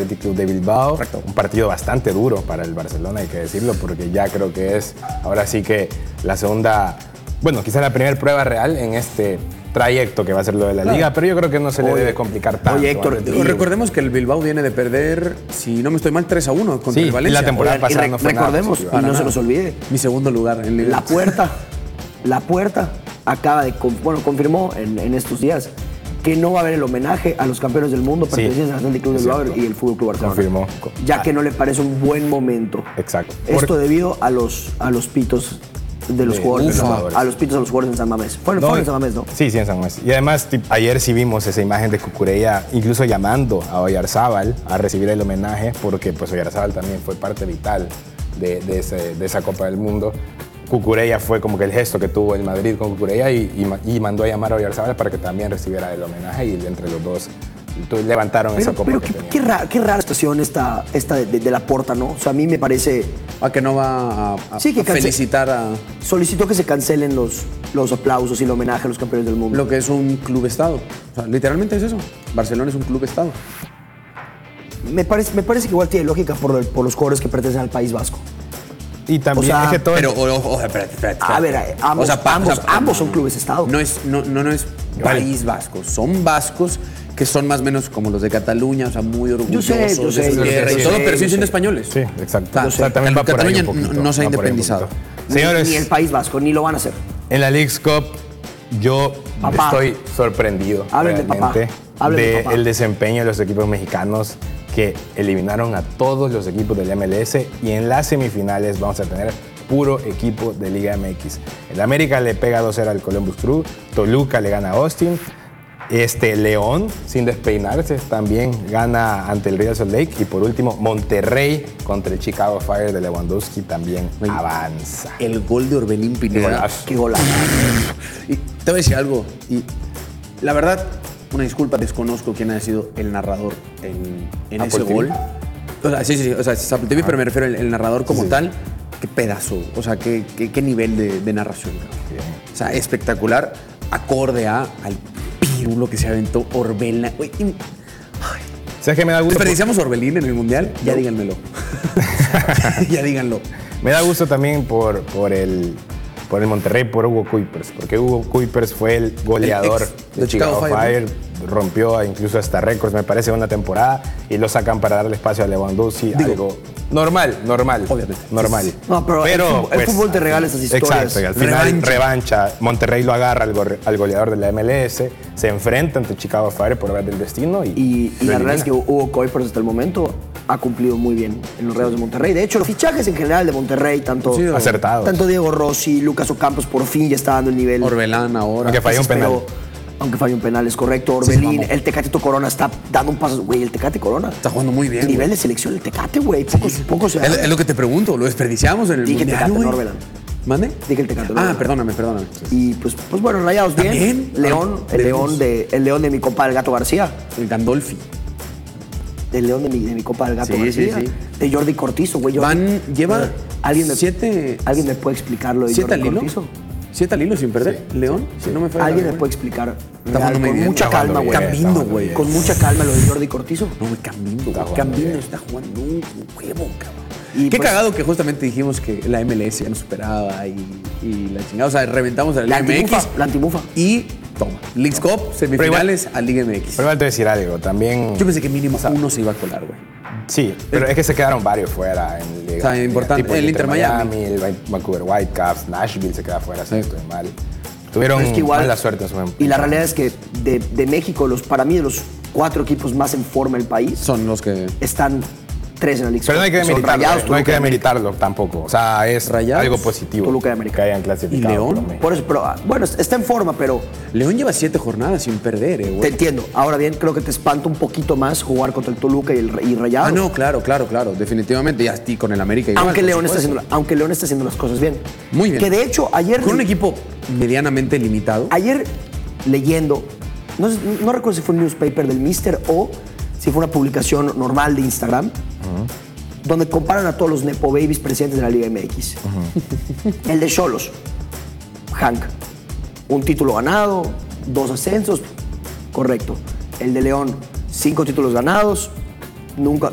Athletic Club de Bilbao. Correcto. Un partido bastante duro para el Barcelona, hay que decirlo, porque ya creo que es ahora sí que la segunda, bueno, quizás la primera prueba real en este trayecto que va a ser lo de la Liga, pero yo creo que no se le debe complicar tanto. Oye, Héctor, recordemos que el Bilbao viene de perder, si no me estoy mal, 3-1 contra el Valencia. Y la temporada pasada no fue recordemos, nada. y no se nos olvide, Mi segundo lugar en Liga. La Puerta acaba de, confirmó en estos días que no va a haber el homenaje a los campeones del mundo pertenecientes al Atlético Club de Bilbao y el Fútbol Club Barcelona. Confirmó. Ya que no le parece un buen momento. Exacto. Esto debido a los pitos de los jugadores. A los pitos de los jugadores en San Mamés. Fue en San Mamés, ¿no? Sí, en San Mamés. Y además, ayer sí vimos esa imagen de Cucurella incluso llamando a Oyarzábal a recibir el homenaje, porque pues Oyarzábal también fue parte vital de esa Copa del Mundo. Cucurella fue como que el gesto que tuvo el Madrid con Cucurella y mandó a llamar a Oyarzábal para que también recibiera el homenaje, y entre los dos levantaron esa copa. Pero que tenían. qué rara situación esta de la Porta, ¿no? O sea, a mí me parece... A que no va a felicitar a... Solicitó que se cancelen los aplausos y el homenaje a los campeones del mundo. Lo que es un club-estado. O sea, literalmente es eso. Barcelona es un club-estado. Me parece que igual tiene lógica por los jugadores que pertenecen al País Vasco. Y también o sea, es que todo... Pero, espérate. A ver, ambos son clubes-estado. No es País Vasco. Son vascos que son más o menos como los de Cataluña, o sea, muy orgullosos yo sé, de su tierra y todo, pero siguen siendo españoles. Sí, exacto. O sea, también va por ahí Cataluña un poquito, no se ha va por ahí un independizado. poquito. Señores, Ni el País Vasco, ni lo van a hacer. en la Leagues Cup yo Papá. estoy sorprendido Hablen de papá. realmente Hablen de papá. del desempeño de los equipos mexicanos, que eliminaron a todos los equipos del MLS, y en las semifinales vamos a tener puro equipo de Liga MX. El América le pega 2-0 al Columbus Crew, Toluca le gana a Austin, León, sin despeinarse, también gana ante el Real Salt Lake, y por último Monterrey contra el Chicago Fire de Lewandowski también avanza. El gol de Orbelín Pineda. Qué golazo. Y te voy a decir algo, y la verdad, una disculpa, desconozco quién ha sido el narrador en ese Apple gol. TV. O sea, sí, o sea, es Apple TV, pero me refiero al narrador como tal. Qué pedazo, o sea, qué nivel de narración. O sea, espectacular, acorde al pirulo que se aventó Orbelín. ¿Sabes qué me da gusto? ¿Desperdiciamos Orbelín en el Mundial? Ya díganmelo. Ya díganlo. Me da gusto también por el Monterrey, por Hugo Kuipers, porque Hugo Kuipers fue el goleador de Chicago Fire, rompió incluso hasta récords, me parece, una temporada, y lo sacan para darle espacio a Lewandowski, algo normal. Obviamente. Normal. No, pero el fútbol te regala esas historias. Exacto, y al final revancha. Monterrey lo agarra al goleador de la MLS, se enfrenta ante Chicago Fire por obras del destino y la verdad es que Hugo Kuipers hasta el momento ha cumplido muy bien en los Rayados de Monterrey. De hecho, los fichajes en general de Monterrey, tanto Diego Rossi, Lucas Ocampos, por fin ya está dando el nivel. Orbelán ahora. Aunque falló un penal. Aunque falló un penal, es correcto. Orbelín, el Tecatito Corona está dando un paso. Güey, el Tecate Corona está jugando muy bien. El nivel de selección del Tecate, güey. Pocos se es lo que te pregunto, ¿lo desperdiciamos en el Mundial? Dije Tecate, no Orbelán. ¿Mande? Dije el Tecate. Perdóname. Y pues bueno, Rayados bien. León, el León de mi compa el Gato García. El Gandolfi. El León de mi compa el Gato García. Sí. De Jordi Cortizo, güey. Lleva ¿Alguien siete... ¿Alguien me puede explicar lo de Jordi Cortizo? 7 al hilo sin perder. León, si no me falla. ¿Alguien me puede explicar? Con mucha calma, güey. Cambindo, güey. Con mucha calma lo de Jordi Cortizo. No, güey, Cambindo está jugando un huevo, cabrón. Y qué pues, cagado que justamente dijimos que la MLS ya no superaba y la chingada. O sea, reventamos a la Liga MX. La antimufa. Y toma. Leagues Cup, semifinales a Liga MX. Pero igual te voy a decir algo, también... Yo pensé que mínimo uno se iba a colar, güey. Sí, pero es que se quedaron varios fuera en Liga. O sea, importante. Tipo El Inter Miami, el Vancouver Whitecaps, Nashville se queda fuera, si no estoy mal. Tuvieron mala suerte en su momento. Y la realidad es que de México, para mí, de los 4 equipos más en forma del país, son los que están 3 en la Liga. Pero no hay que demeritarlo tampoco. O sea, es algo positivo Toluca y América. que hayan clasificado. ¿Y León? Por eso, pero bueno, está en forma, pero... León lleva 7 jornadas sin perder, güey. Te entiendo. Ahora bien, creo que te espanta un poquito más jugar contra el Toluca y Rayados. No, claro. Definitivamente. Y a ti con el América igual. Aunque León está haciendo las cosas bien. Muy bien. Que de hecho, ayer... Con un equipo medianamente limitado. Ayer, leyendo, no recuerdo si fue un newspaper del Mister o si fue una publicación normal de Instagram, donde comparan a todos los Nepo Babies presentes de la Liga MX. El de Xolos, Hank, un título ganado, 2 ascensos, correcto. El de León, 5 títulos ganados, nunca